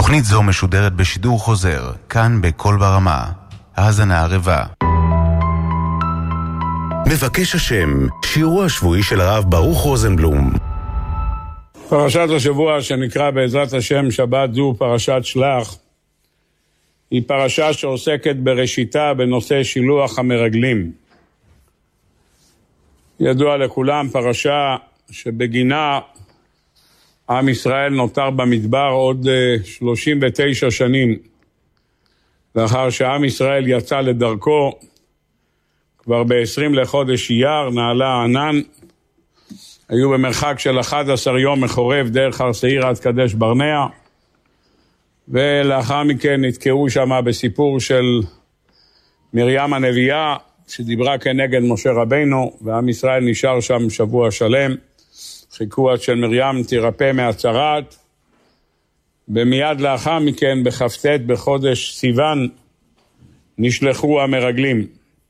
תוכנית זו משודרת בשידור חוזר, כאן בכל ברמה. האזנה ערבה. מבקש השם, שיעורו השבועי של הרב ברוך רוזנבלום. פרשת השבוע שנקרא בעזרת השם שבת זו פרשת שלח, היא פרשה שעוסקת בראשיתה בנושא שילוח המרגלים. ידוע לכולם פרשה שבגינה עם ישראל נותר במדבר עוד 39 שנים. לאחר שעם ישראל יצא לדרכו, כבר ב-20 לחודש אייר נעלה הענן, היו במרחק של 11 יום מחורב דרך הר סעיר עד קדש ברנע, ולאחר מכן נתקעו שם בסיפור של מרים הנביאה, שדיברה כנגד משה רבינו, ועם ישראל נשאר שם שבוע שלם, חיכו עד של מרים תירפא מהצרת, ומיד לאחר מכן בכ"ט בחודש סיוון נשלחו המרגלים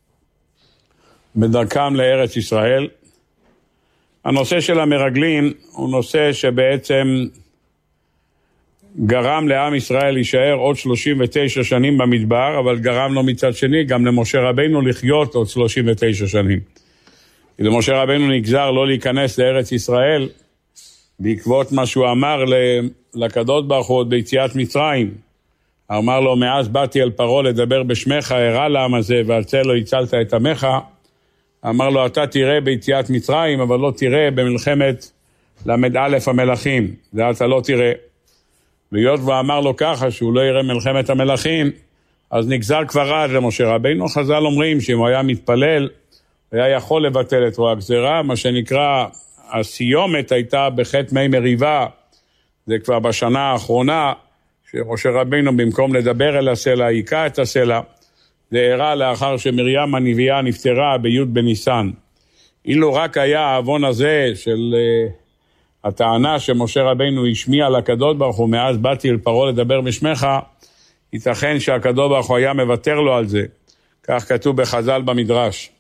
בדרכם לארץ ישראל. הנושא של המרגלים הוא נושא שבעצם גרם לעם ישראל להישאר עוד 39 שנים במדבר, אבל גרם לו מצד שני גם למשה רבינו לחיות עוד 39 שנים. כי למשה רבינו נגזר לא להיכנס לארץ ישראל, בעקבות מה שהוא אמר לקדוש ברוך הוא ביציאת מצרים. אמר לו, מאז באתי אל פרעה לדבר בשמך, הרע לעם הזה, ועל זה לא הצלת את עמך. אמר לו, אתה תראה ביציאת מצרים, אבל לא תראה במלחמת ל"א המלכים, זה אתה לא תראה. והיות ואמר לו ככה, שהוא לא יראה מלחמת המלכים, אז נגזר כבר אז למשה רבינו. חז"ל אומרים שאם הוא היה מתפלל, היה יכול לבטל את רוע הגזירה, מה שנקרא, הסיומת הייתה בחטא מי מריבה, זה כבר בשנה האחרונה, שמשה רבינו במקום לדבר אל הסלע, היכה את הסלע, זה אירע לאחר שמרים הנביאה נפטרה בי' בניסן. אילו רק היה העוון הזה של הטענה שמשה רבינו השמיע לקדוש ברוך הוא, מאז באתי אל פרעה לדבר בשמך, ייתכן שהקדוש ברוך הוא היה מוותר לו על זה. כך כתוב בחז"ל במדרש.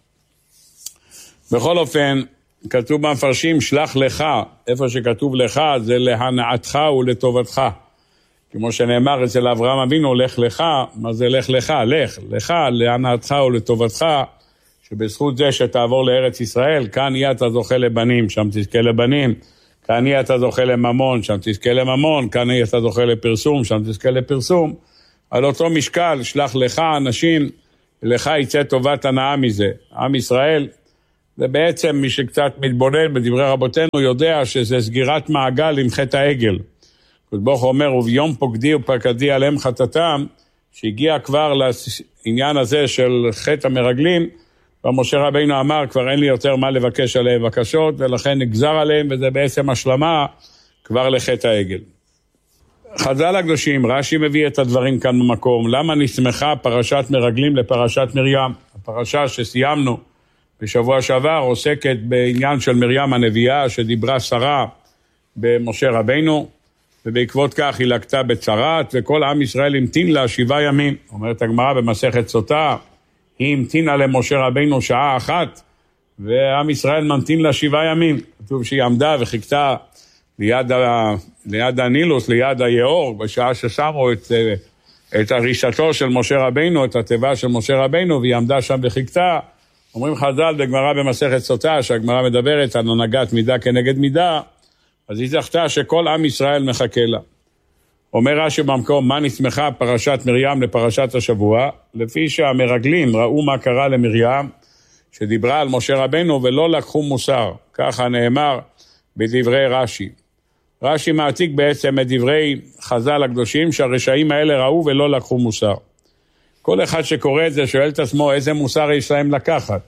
בכל אופן, כתוב במפרשים שלח לך, איפה שכתוב לך זה להנאתך ולטובתך. כמו שנאמר אצל אברהם אבינו, לך לך, מה זה לך לך? לך להנאתך ולטובתך, שבזכות זה שתעבור לארץ ישראל, כאן יהיה אתה זוכה לבנים, שם תזכה לבנים, כאן יהיה אתה זוכה לממון, שם תזכה לממון, כאן יהיה אתה זוכה לפרסום, שם תזכה לפרסום. על אותו משקל, שלח לך אנשים, לך יצא טובת הנאה מזה. עם ישראל, זה בעצם מי שקצת מתבונן בדברי רבותינו, יודע שזה סגירת מעגל עם חטא העגל. הקדוש אומר, וביום פוקדי ופקדי עליהם חטאתם, שהגיע כבר לעניין הזה של חטא המרגלים, ומשה רבינו אמר, כבר אין לי יותר מה לבקש עליהם בקשות, ולכן נגזר עליהם, וזה בעצם השלמה כבר לחטא העגל. חז"ל הקדושים, רש"י מביא את הדברים כאן במקום, למה נסמכה פרשת מרגלים לפרשת מרים? הפרשה שסיימנו בשבוע שעבר עוסקת בעניין של מרים הנביאה, שדיברה שרה במשה רבינו, ובעקבות כך היא לקטה בצרת, וכל עם ישראל המתין לה 7 ימים. אומרת הגמרא במסכת סוטה, היא המתינה למשה רבינו שעה אחת, ועם ישראל ממתין לה 7 ימים. כתוב שהיא עמדה וחיכתה ליד הנילוס, ליד היאור, בשעה ששמו את הרישתו של משה רבינו, את התיבה של משה רבינו, והיא עמדה שם וחיכתה. אומרים חז"ל בגמרא במסכת סוטה, שהגמרא מדברת על הנהגת מידה כנגד מידה, אז היא זכתה שכל עם ישראל מחכה לה. אומר רש"י במקום, מה נסמכה פרשת מרים לפרשת השבוע? לפי שהמרגלים ראו מה קרה למרים, שדיברה על משה רבינו ולא לקחו מוסר. ככה נאמר בדברי רש"י. רש"י מעתיק בעצם את דברי חז"ל הקדושים, שהרשעים האלה ראו ולא לקחו מוסר. כל אחד שקורא את זה שואל את עצמו איזה מוסר יש להם לקחת.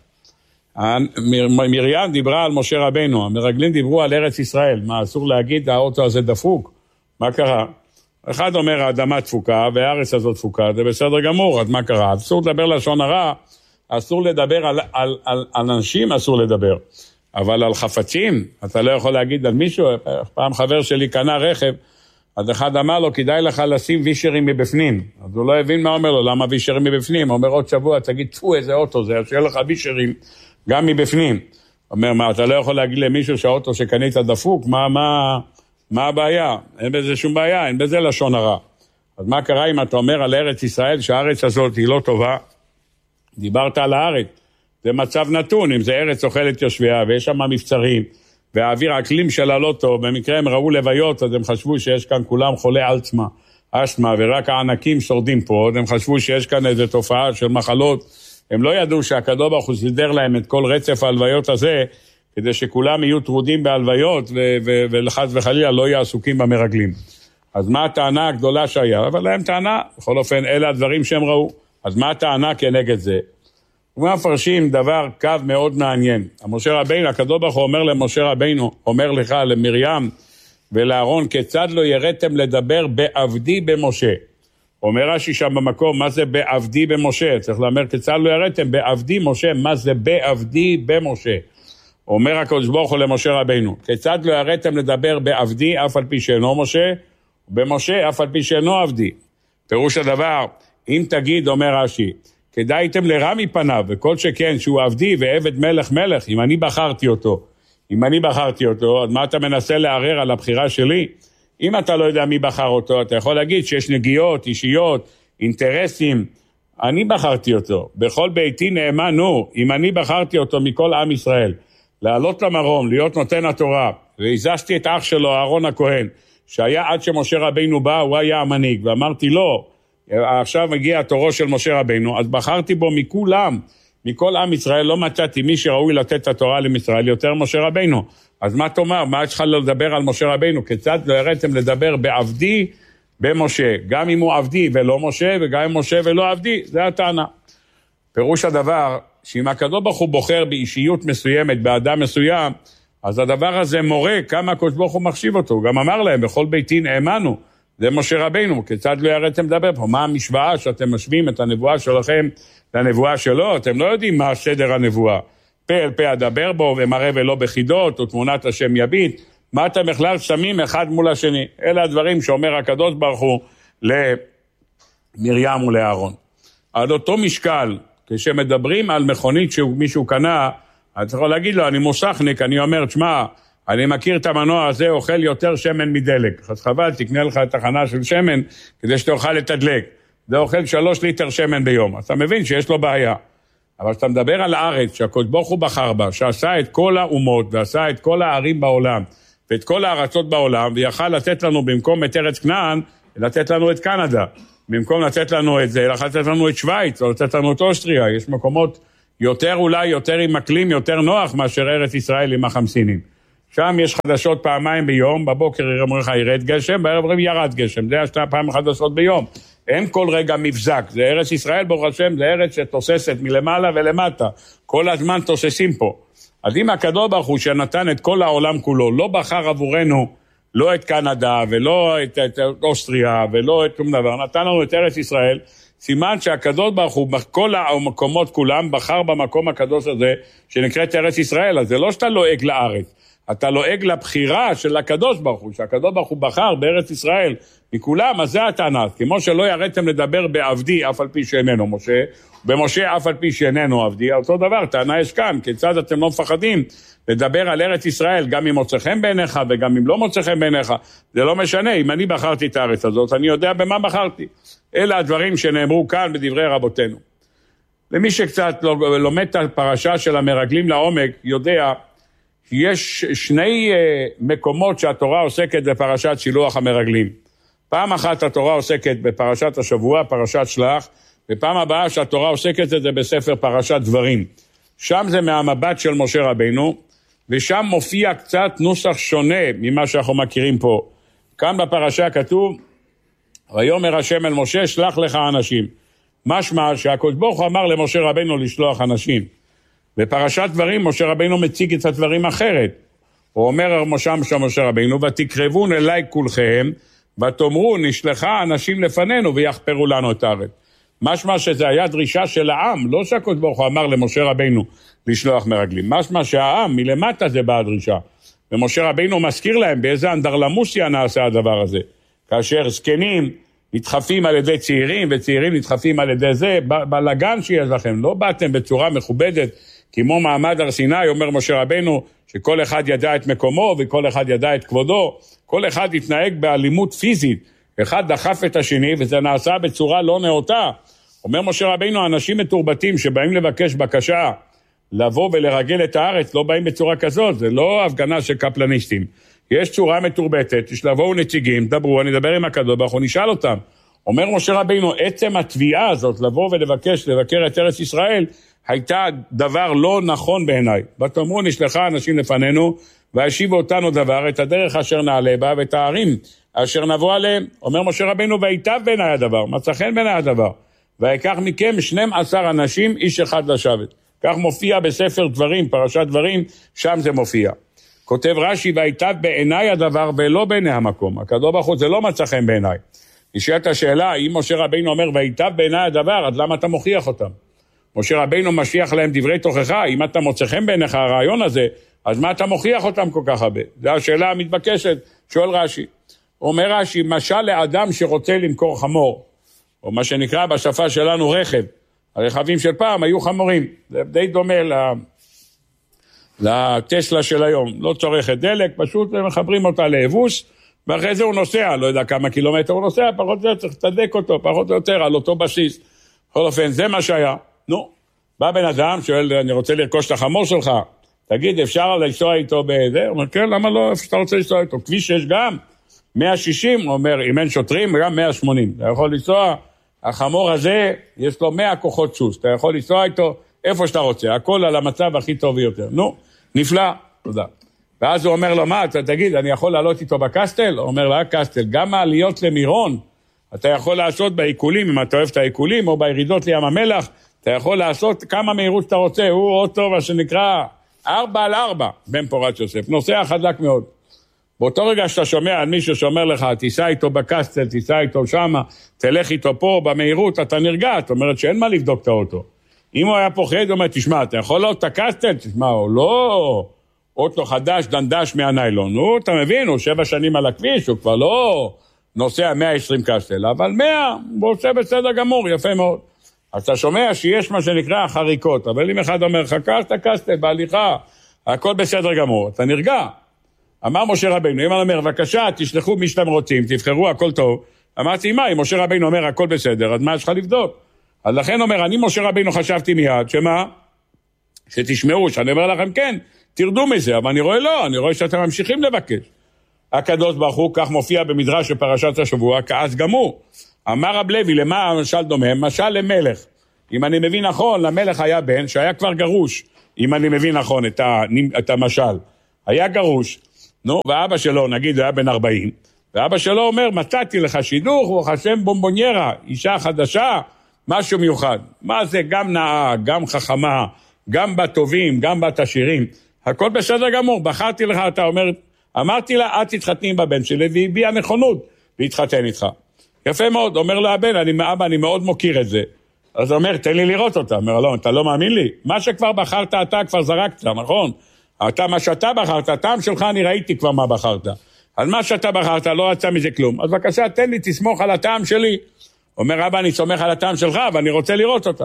מרים דיברה על משה רבינו, המרגלים דיברו על ארץ ישראל. מה, אסור להגיד האוטו הזה דפוק? מה קרה? אחד אומר האדמה דפוקה והארץ הזאת דפוקה, זה בסדר גמור, אז מה קרה? אסור לדבר לשון הרע, אסור לדבר על אנשים, אסור לדבר. אבל על חפצים, אתה לא יכול להגיד על מישהו. פעם חבר שלי קנה רכב, אז אחד אמר לו, כדאי לך לשים וישרים מבפנים. אז הוא לא הבין מה אומר לו, למה וישרים מבפנים? הוא אומר, עוד שבוע תגיד, תפו איזה אוטו זה, שיהיה לך וישרים גם מבפנים. אומר, מה, אתה לא יכול להגיד למישהו שהאוטו שקנית דפוק? מה הבעיה? אין בזה שום בעיה, אין בזה לשון הרע. אז מה קרה אם אתה אומר על ארץ ישראל שהארץ הזאת היא לא טובה? דיברת על הארץ, זה מצב נתון, אם זה ארץ אוכלת יושביה ויש שם מבצרים, והאוויר האקלים שלה לא טוב, במקרה הם ראו לוויות, אז הם חשבו שיש כאן כולם חולי אסתמה, ורק הענקים שורדים פה, הם חשבו שיש כאן איזו תופעה של מחלות, הם לא ידעו שהקדוש ברוך הוא סידר להם את כל רצף ההלוויות הזה, כדי שכולם יהיו טרודים בהלוויות, ולחץ וחלילה לא יהיו עסוקים במרגלים. אז מה הטענה הגדולה שהיה? אבל להם טענה, בכל אופן, אלה הדברים שהם ראו. אז מה הטענה כנגד זה? ומפרשים דבר, קו מאוד מעניין. משה רבינו, הקדוש ברוך הוא אומר למשה רבינו, אומר לך, למרים ולאהרון, כיצד לא יראתם לדבר בעבדי במשה? אומר רש"י שם במקום, מה זה בעבדי במשה? צריך לומר, כיצד לא יראתם בעבדי משה, מה זה בעבדי במשה? אומר הקדוש ברוך הוא למשה רבינו, כיצד לא יראתם לדבר בעבדי אף על פי שאינו משה, ובמשה אף על פי שאינו עבדי. פירוש הדבר, אם תגיד, אומר רש"י, כדאיתם לרע מפניו, וכל שכן שהוא עבדי ועבד מלך, אם אני בחרתי אותו, אז מה אתה מנסה לערער על הבחירה שלי? אם אתה לא יודע מי בחר אותו, אתה יכול להגיד שיש נגיעות, אישיות, אינטרסים, אני בחרתי אותו, בכל ביתי נאמן הוא, אם אני בחרתי אותו מכל עם ישראל, לעלות למרום, להיות נותן התורה, והזזתי את אח שלו, אהרון הכהן, שהיה עד שמשה רבינו בא, הוא היה המנהיג, ואמרתי לו, עכשיו מגיע התורו של משה רבינו, אז בחרתי בו מכולם, מכל עם ישראל, לא מצאתי מי שראוי לתת את התורה לישראל, יותר משה רבינו. אז מה תאמר? מה יש לך לדבר על משה רבינו? כיצד לא יראתם לדבר בעבדי במשה? גם אם הוא עבדי ולא משה, וגם אם משה ולא עבדי, זה הטענה. פירוש הדבר, שאם הקדוש ברוך הוא בוחר באישיות מסוימת, באדם מסוים, אז הדבר הזה מורה כמה הקדוש ברוך הוא מחשיב אותו. הוא גם אמר להם, בכל ביתי נאמנו, זה משה רבינו, כיצד לא יראתם לדבר פה? מה המשוואה שאתם משווים את הנבואה שלכם לנבואה שלו? אתם לא יודעים מה סדר הנבואה. פה אל פה אדבר בו, ומראה ולא בחידות, ותמונת השם יביט. מה אתם בכלל שמים אחד מול השני? אלה הדברים שאומר הקדוש ברוך הוא למרים ולאהרון. על אותו משקל, כשמדברים על מכונית שמישהו קנה, אתה יכול להגיד לו, אני מוסכניק, אני אומר, תשמע, אני מכיר את המנוע הזה, אוכל יותר שמן מדלק. אז חבל, תקנה לך תחנה של שמן, כדי שתוכל לתדלק. זה אוכל 3 ליטר שמן ביום. אתה מבין שיש לו בעיה. אבל כשאתה מדבר על הארץ, שהקדוש ברוך הוא בחר בה, שעשה את כל האומות, ועשה את כל הערים בעולם, ואת כל הארצות בעולם, ויכל לתת לנו במקום את ארץ כנען, לתת לנו את קנדה. במקום לתת לנו את זה, לתת לנו את שוויץ, או לתת לנו את אוסטריה. יש מקומות יותר אולי, יותר עם אקלים, יותר נוח, מאשר ארץ ישראל עם החמסינים. שם יש חדשות פעמיים ביום, בבוקר ירד גשם, בערב ירד גשם, זה השתי פעם חדשות ביום. אין כל רגע מבזק, זה ארץ ישראל ברוך השם, זה ארץ שתוססת מלמעלה ולמטה, כל הזמן תוססים פה. אז אם הקדוש ברוך הוא שנתן את כל העולם כולו, לא בחר עבורנו, לא את קנדה ולא את אוסטריה ולא את שום דבר, נתן לנו את ארץ ישראל, סימן שהקדוש ברוך הוא בכל המקומות כולם בחר במקום הקדוש הזה שנקראת ארץ ישראל, אז זה לא שאתה לועג לארץ, אתה לועג לבחירה של הקדוש ברוך הוא, שהקדוש ברוך הוא בחר בארץ ישראל מכולם, אז זה הטענה, כמו שלא ירדתם לדבר בעבדי אף על פי שאיננו משה, במשה אף על פי שאיננו עבדי, אותו דבר, טענה יש כאן, כיצד אתם לא מפחדים לדבר על ארץ ישראל, גם אם מוצאכם בעיניך וגם אם לא מוצאכם בעיניך, זה לא משנה, אם אני בחרתי את הארץ הזאת, אני יודע במה בחרתי. אלה הדברים שנאמרו כאן בדברי רבותינו. למי שקצת לומד את הפרשה של המרגלים לעומק, יודע שיש 2 מקומות שהתורה עוסקת בפרשת שילוח המרגלים. פעם אחת התורה עוסקת בפרשת השבוע, פרשת שלח, ופעם הבאה שהתורה עוסקת זה בספר פרשת דברים. שם זה מהמבט של משה רבינו, ושם מופיע קצת נוסח שונה ממה שאנחנו מכירים פה. כאן בפרשה כתוב, ויאמר השם אל משה, שלח לך אנשים. משמע שהקדוש ברוך הוא אמר למשה רבינו לשלוח אנשים. בפרשת דברים משה רבינו מציג את הדברים אחרת. הוא אומר משה רבינו, ותקרבון אליי כולכם, ותאמרו נשלחה אנשים לפנינו ויחפרו לנו את הארץ. משמע שזה היה דרישה של העם, לא שהקדוש ברוך הוא אמר למשה רבינו לשלוח מרגלים. משמע שהעם מלמטה זה באה דרישה. ומשה רבינו מזכיר להם באיזה אנדרלמוסיה נעשה הדבר הזה. כאשר זקנים נדחפים על ידי צעירים, וצעירים נדחפים על ידי זה, בלגן שיש לכם, לא באתם בצורה מכובדת, כמו מעמד הר סיני, אומר משה רבינו, שכל אחד ידע את מקומו, וכל אחד ידע את כבודו, כל אחד יתנהג באלימות פיזית, אחד דחף את השני, וזה נעשה בצורה לא נאותה. אומר משה רבינו, אנשים מתורבתים שבאים לבקש בקשה, לבוא ולרגל את הארץ, לא באים בצורה כזאת, זה לא הפגנה של קפלניסטים. יש צורה מתורבתת, תשלבו נציגים, דברו, אני אדבר עם הקדוש ברוך הוא, נשאל אותם. אומר משה רבינו, עצם התביעה הזאת, לבוא ולבקש, לבקר את ארץ ישראל, הייתה דבר לא נכון בעיניי. ותאמרו, נשלחה אנשים לפנינו, והשיבו אותנו דבר, את הדרך אשר נעלה בה, ואת הערים אשר נבוא עליהם. אומר משה רבינו, והיטב בעיניי הדבר, מצא חן בעיניי הדבר. ויקח מכם 12 אנשים, איש אחד לשבת. כך מופיע בספר דברים, פרשת דברים, שם זה מופיע. כותב רש"י, והיטב בעיניי הדבר ולא בעיני המקום. הקדוש ברוך הוא זה לא מצא חן בעיניי. נשאלת השאלה, אם משה רבינו אומר, והיטב בעיניי הדבר, אז למה אתה מוכיח אותם? משה רבינו משליח להם דברי תוכחה, אם אתה מוצא חן בעיניך הרעיון הזה, אז מה אתה מוכיח אותם כל כך הרבה? זו השאלה המתבקשת, שואל רש"י. אומר רש"י, משל לאדם שרוצה למכור חמור, או מה שנקרא בשפה שלנו רכב. הרכבים של פעם היו חמורים, זה די דומה לטסלה של היום, לא צורכת דלק, פשוט מחברים אותה לאבוס, ואחרי זה הוא נוסע, לא יודע כמה קילומטר הוא נוסע, פחות או יותר צריך לתדק אותו, פחות או יותר על אותו בסיס. בכל אופן, זה מה שהיה. נו, בא בן אדם, שואל, אני רוצה לרכוש את החמור שלך, תגיד, אפשר לנסוע איתו בזה? הוא אומר, כן, למה לא, איפה שאתה רוצה לנסוע איתו? כביש 6 גם, 160, הוא אומר, אם אין שוטרים, גם 180. אתה יכול לנסוע, החמור הזה, יש לו 100 כוחות סוס, אתה יכול לנסוע איתו איפה שאתה רוצה, הכל על המצב הכי טוב ביותר. נו, נפלא, תודה. ואז הוא אומר לו, מה, אתה תגיד, אני יכול לעלות איתו בקסטל? הוא אומר לו, קסטל, גם העליות למירון, אתה יכול לעשות בעיקולים, אם אתה אוהב את העיקולים, או בירידות לים המלח, אתה יכול לעשות כמה מהירות שאתה רוצה, הוא אוטו, מה שנקרא 4x4, בן פורת יוסף, נוסע חזק מאוד. באותו רגע שאתה שומע על מישהו שאומר לך, תיסע איתו בקסטל, תיסע איתו שמה, תלך איתו פה במהירות, אתה נרגע, זאת אומרת שאין מה לבדוק את האוטו. אם הוא היה פוחד, הוא אומר, תשמע, אתה יכול לעלות את הקסטל? תשמע, הוא לא אוטו חדש, דנדש מהניילון, אתה מבין, הוא 7 שנים על הכביש, הוא כבר לא נוסע 120 קסטל, אבל 100, הוא עושה בסדר גמור, יפה מאוד. אז אתה שומע שיש מה שנקרא חריקות, אבל אם אחד אומר, חקר את הקסטל בהליכה, הכל בסדר גמור, אתה נרגע. אמר משה רבינו, אם אני אומר, בבקשה, תשלחו מי שאתם רוצים, תבחרו, הכל טוב. אמרתי, מה, אם משה רבינו אומר, הכל בסדר, אז מה יש לך לבדוק? אז לכן אומר, אני משה רבינו חשבתי מיד, שמה? שתשמעו, שאני אומר לכם, כן, תרדו מזה, אבל אני רואה לא, אני רואה שאתם ממשיכים לבקש. הקדוש ברוך הוא, כך מופיע במדרש של פרשת השבוע, כעס גמור. אמר רב לוי, למה המשל דומה? משל למלך. אם אני מבין נכון, למלך היה בן שהיה כבר גרוש, אם אני מבין נכון את המשל. היה גרוש, נו, ואבא שלו, נגיד, היה בן 40, ואבא שלו אומר, מצאתי לך שידוך, הוא חשם בומבוניירה, אישה חדשה, משהו מיוחד. מה זה? גם נאה, גם חכמה, גם בטובים, גם בתשירים. הכל בסדר גמור, בחרתי לך, אתה אומר, אמרתי לה, את תתחתני עם הבן שלי, והיא הביעה נכונות, והתחתן איתך. יפה מאוד, אומר לה הבן, אבא, אני מאוד מוקיר את זה. אז הוא אומר, תן לי לראות אותה. אומר, לא, אתה לא מאמין לי? מה שכבר בחרת אתה, כבר זרקת, נכון? מה שאתה בחרת, הטעם שלך אני ראיתי כבר מה בחרת. אז מה שאתה בחרת, לא רצה מזה כלום. אז בבקשה, תן לי, תסמוך על הטעם שלי. אומר, אבא, אני סומך על הטעם שלך, ואני רוצה לראות אותה.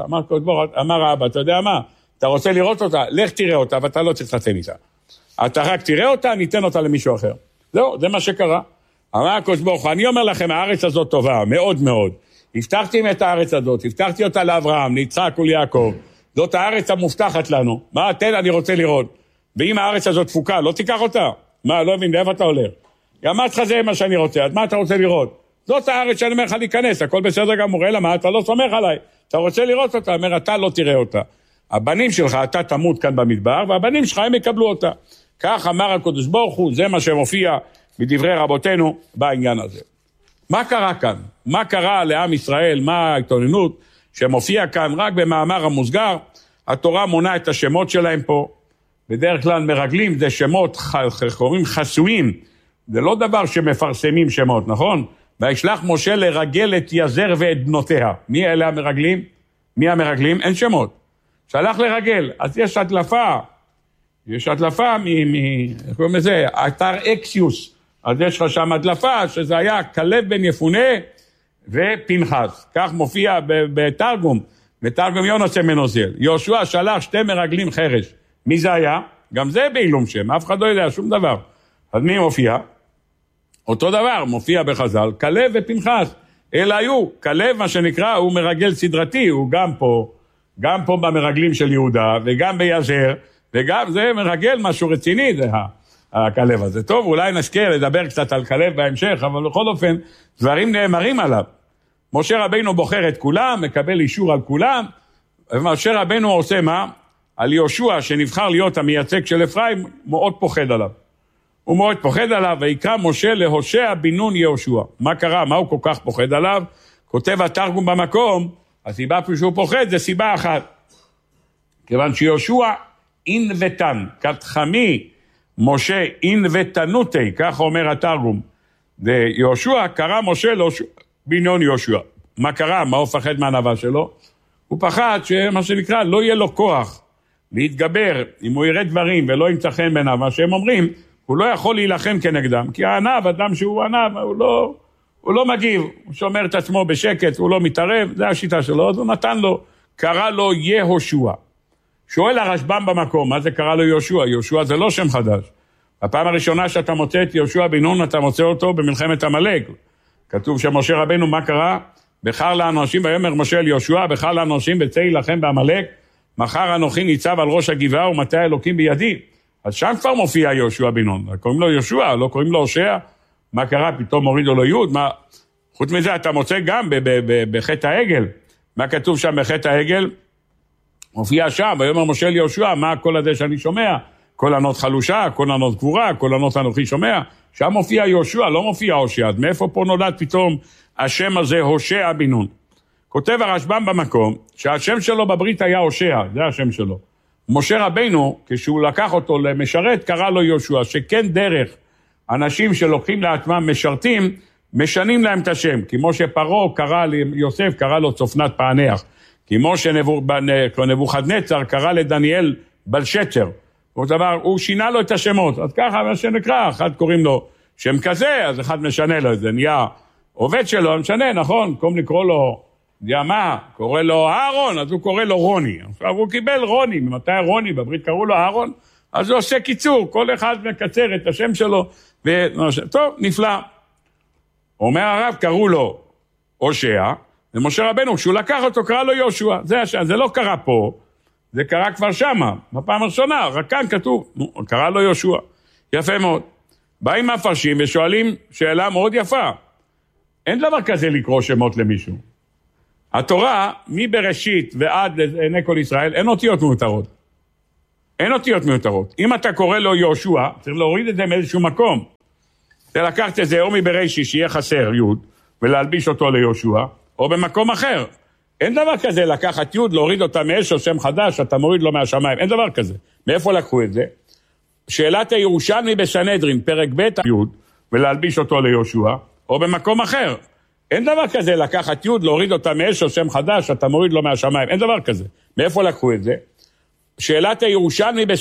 אמר אבא, אתה יודע מה? אתה רוצה לראות אותה? לך תראה אותה, ואתה לא צריך לתן איתה. אתה רק תראה אותה, ניתן אותה למישהו אחר. זהו, זה מה שקרה. אמר הקדוש ברוך הוא, אני אומר לכם, הארץ הזאת טובה, מאוד מאוד. הבטחתי את הארץ הזאת, הבטחתי אותה לאברהם, ליצחק וליעקב. זאת הארץ המובטחת לנו. מה, תן, אני רוצה לראות. ואם הארץ הזאת תפוקה, לא תיקח אותה. מה, לא מבין, לאיפה אתה הולך? אמרתי לך זה מה שאני רוצה, אז מה אתה רוצה לראות? זאת הארץ שאני אומר לך להיכנס, הכל בסדר גמור, אלא מה, אתה לא סומך עליי. אתה רוצה לראות אותה, אומר, אתה לא תראה אותה. הבנים שלך, אתה תמות כאן במדבר, והבנים שלך הם יקבלו אותה. כך אמר הקדוש ברוך הוא, זה מה שמופיע בדברי רבותינו בעניין הזה. מה קרה כאן? מה קרה לעם ישראל? מה ההתעוננות שמופיע כאן רק במאמר המוסגר? התורה מונה את השמות שלהם פה. בדרך כלל מרגלים זה שמות חסויים. זה לא דבר שמפרסמים שמות, נכון? וישלח משה לרגל את יזר ואת בנותיה. מי אלה המרגלים? מי המרגלים? אין שמות. שלח לרגל. אז יש הדלפה. יש הדלפה איך קוראים לזה? אתר אקסיוס. אז יש לך שם הדלפה שזה היה כלב בן יפונה ופנחס. כך מופיע בתרגום. בתרגום יונס מנוזל. יהושע שלח 2 מרגלים חרש. מי זה היה? גם זה בעילום שם. אף אחד לא יודע שום דבר. אז מי מופיע? אותו דבר מופיע בחז"ל, כלב ופנחס. אלה היו, כלב מה שנקרא, הוא מרגל סדרתי, הוא גם פה במרגלים של יהודה, וגם ביזר, וגם זה מרגל משהו רציני, זה הכלב הזה. טוב, אולי נשקיע לדבר קצת על כלב בהמשך, אבל בכל אופן, דברים נאמרים עליו. משה רבינו בוחר את כולם, מקבל אישור על כולם, ומשה רבינו עושה מה? על יהושע, שנבחר להיות המייצג של אפרים, מאוד פוחד עליו. הוא מאוד פוחד עליו, ויקרא משה להושע בן נון יהושע. מה קרה? מה הוא כל כך פוחד עליו? כותב התרגום במקום, הסיבה שהוא פוחד זה סיבה אחת. כיוון שיהושע אין ותן, כתחמי משה אין ותנותי, כך אומר התרגום. ויהושע קרא משה בן נון יהושע. מה קרה? מה הוא פחד מהנבא שלו? הוא פחד שמה שנקרא לא יהיה לו כוח להתגבר, אם הוא יראה דברים ולא ימצא חן בעיניו, מה שהם אומרים, הוא לא יכול להילחם כנגדם, כי הענב, אדם שהוא ענב, הוא לא מגיב, הוא שומר את עצמו בשקט, הוא לא מתערב, זה השיטה שלו, אז הוא נתן לו, קרא לו יהושע. שואל הרשב"ם במקום, מה זה קרא לו יהושע? יהושע זה לא שם חדש. הפעם הראשונה שאתה מוצא את יהושע בן נון, אתה מוצא אותו במלחמת עמלק. כתוב שמשה רבנו, מה קרה? בחר לאנשים, ויאמר משה אל יהושע, בחר לאנשים בצא להילחם בעמלק, מחר אנוכי ניצב על ראש הגבעה ומטה האלוקים בידי. אז שם כבר מופיע יהושע בן נון, קוראים לו יהושע, לא קוראים לו הושע. מה קרה? פתאום הורידו לו יוד. חוץ מזה אתה מוצא גם בחטא העגל. מה כתוב שם בחטא העגל? מופיע שם, ויאמר משה אל יהושע, מה הקול הזה שאני שומע? קול ענות חלושה, קול ענות גבורה, קול ענות אנוכי שומע. שם מופיע יהושע, לא מופיע הושע. אז מאיפה פה נולד פתאום השם הזה הושע בן נון? כותב הרשב"ם במקום שהשם שלו בברית היה הושע, זה השם שלו. משה רבינו, כשהוא לקח אותו למשרת, קרא לו יהושע, שכן דרך אנשים שלוקחים לעצמם משרתים, משנים להם את השם. כמו שפרעה קרא ליוסף, קרא לו צופנת פענח. כמו שנבוכדנצר קרא לדניאל בלשצר. הוא שינה לו את השמות. אז ככה מה שנקרא, אחד קוראים לו שם כזה, אז אחד משנה לו את זה, נהיה עובד שלו, משנה, נכון? קום לקרוא לו, מה? קורא לו אהרון, אז הוא קורא לו רוני. עכשיו הוא קיבל רוני, ממתי רוני? בברית קראו לו אהרון, אז הוא עושה קיצור, כל אחד מקצר את השם שלו, טוב, נפלא. אומר הרב, קראו לו הושע, ומשה רבנו, כשהוא לקח אותו, קרא לו יהושע. זה לא קרה פה, זה קרה כבר שמה, בפעם הראשונה, רק כאן כתוב, קרא לו יהושע. יפה מאוד. באים מפרשים ושואלים שאלה מאוד יפה. אין דבר כזה לקרוא שמות למישהו. התורה, מבראשית ועד לעיני כל ישראל, אין אותיות מיותרות. אין אותיות מיותרות. אם אתה קורא לו יהושע, צריך להוריד את זה מאיזשהו מקום. זה לקחת את זה או מבראשית שיהיה חסר יוד, ולהלביש אותו ליהושע, או במקום אחר. אין דבר כזה לקחת יוד, להוריד אותה מאיזשהו שם חדש, אתה מוריד לו מהשמיים. אין דבר כזה. מאיפה לקחו את זה? שאלת הירושלמי בסנהדרין, פרק ב' יוד, ולהלביש אותו ליהושע, או במקום אחר. אין דבר כזה לקחת יוד, להוריד אותה מאיזשהו שם חדש, אתה מוריד לו מהשמיים. אין דבר כזה. מאיפה לקחו את זה? שאלת הירושלמי